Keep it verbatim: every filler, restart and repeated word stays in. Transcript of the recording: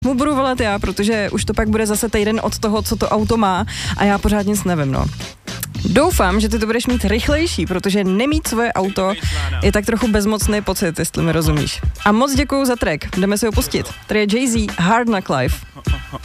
Mu budu volat já, protože už to pak bude zase týden od toho, co to auto má a já pořád nic nevím, no. Doufám, že ty to budeš mít rychlejší, protože nemít svoje auto je tak trochu bezmocný pocit, jestli mi rozumíš. A moc děkuju za track, jdeme si ho pustit. Tady je Jay-Z, Hard Knock Life.